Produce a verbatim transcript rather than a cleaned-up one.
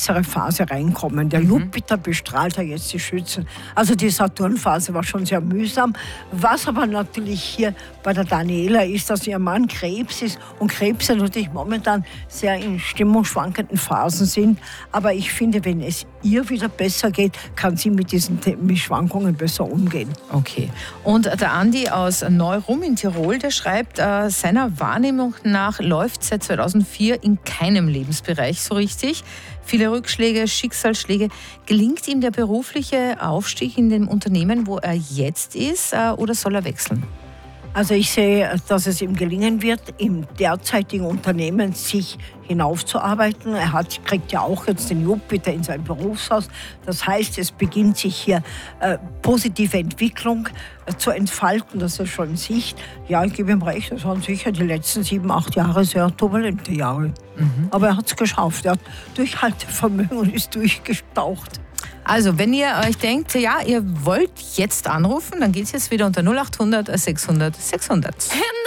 bessere Phase reinkommen. Der mhm. Jupiter bestrahlt ja jetzt die Schützen. Also die Saturnphase war schon sehr mühsam. Was aber natürlich hier bei der Daniela ist, dass ihr Mann Krebs ist und Krebs natürlich momentan sehr in stimmungsschwankenden Phasen sind. Aber ich finde, wenn es ihr wieder besser geht, kann sie mit diesen Schwankungen besser umgehen. Okay. Und der Andi aus Neurumm in Tirol, der schreibt, äh, seiner Wahrnehmung nach läuft seit zweitausendvier in keinem Lebensbereich so richtig. Viele Rückschläge, Schicksalsschläge. Gelingt ihm der berufliche Aufstieg in dem Unternehmen, wo er jetzt ist, äh, oder soll er wechseln? Also ich sehe, dass es ihm gelingen wird, im derzeitigen Unternehmen sich hinaufzuarbeiten. Er hat, kriegt ja auch jetzt den Jupiter in sein Berufshaus. Das heißt, es beginnt sich hier äh, positive Entwicklung äh, zu entfalten. Das ist schon in Sicht. Ja, ich gebe ihm recht, das waren sicher die letzten sieben, acht Jahre sehr turbulente Jahre. Mhm. Aber er hat es geschafft. Er hat Durchhaltevermögen und ist durchgetaucht. Also, wenn ihr euch denkt, ja, ihr wollt jetzt anrufen, dann geht es jetzt wieder unter null acht hundert sechshundert sechshundert.